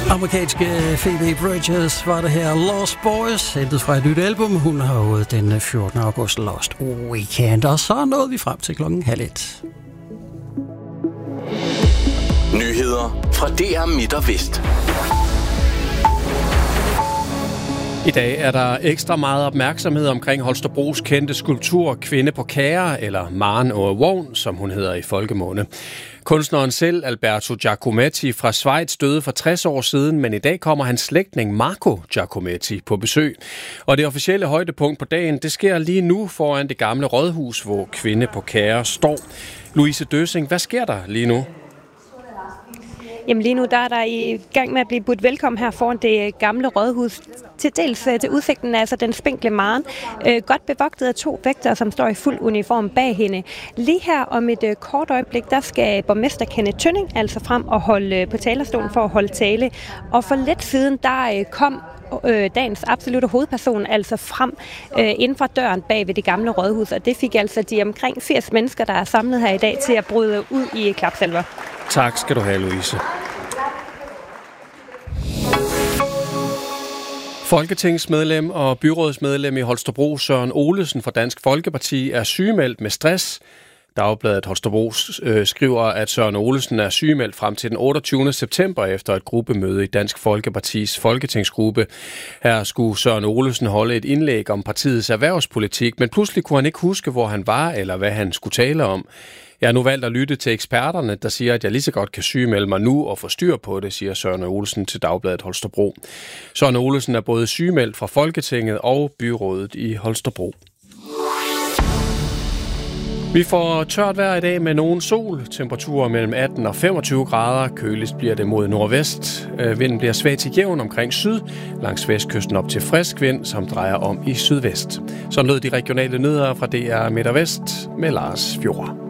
Amerikanske Phoebe Bridgers var det her, Lost Boys, hentet fra et nyt album. Hun har jo den 14. august, Lost Weekend, og så nåede vi frem til 12:30. Nyheder fra DR Midt og Vest. I dag er der ekstra meget opmærksomhed omkring Holstebros kendte skulptur Kvinde på Kære, eller Maren Aavon, som hun hedder i folkemunde. Kunstneren selv, Alberto Giacometti fra Schweiz, døde for 60 år siden, men i dag kommer hans slægtning Marco Giacometti på besøg. Og det officielle højdepunkt på dagen, det sker lige nu foran det gamle rådhus, hvor Kvinde på Kære står. Louise Døsing, hvad sker der lige nu? Jamen lige nu der er der i gang med at blive budt velkommen her foran det gamle rådhus. Til dels til udsigten af altså den spinkle Maren. Godt bevogtet af 2 vægtere, som står i fuld uniform bag hende. Lige her om et kort øjeblik, der skal borgmester Kenneth Tønning altså frem og holde på talerstolen for at holde tale. Og for lidt siden, der kom dagens absolutte hovedperson altså frem inden fra døren bag ved det gamle rådhus. Og det fik altså de omkring 80 mennesker, der er samlet her i dag, til at bryde ud i klapsalver. Tak skal du have, Louise. Folketingsmedlem og byrådsmedlem i Holstebro, Søren Olesen fra Dansk Folkeparti, er sygemeldt med stress. Dagbladet Holstebro skriver, at Søren Olesen er sygemeldt frem til den 28. september efter et gruppemøde i Dansk Folkepartis folketingsgruppe. Her skulle Søren Olesen holde et indlæg om partiets erhvervspolitik, men pludselig kunne han ikke huske, hvor han var eller hvad han skulle tale om. Jeg har nu valgt at lytte til eksperterne, der siger, at jeg lige så godt kan sygemelde mig nu og få styr på det, siger Søren Olesen til Dagbladet Holstebro. Søren Olesen er både sygemeldt fra Folketinget og byrådet i Holstebro. Vi får tørt vejr i dag med nogen sol. Temperaturer mellem 18 og 25 grader. Køligst bliver det mod nordvest. Vinden bliver svag til jævn omkring syd. Langs vestkysten op til frisk vind, som drejer om i sydvest. Så lød de regionale nyheder fra DR Midt og Vest med Lars Fjord.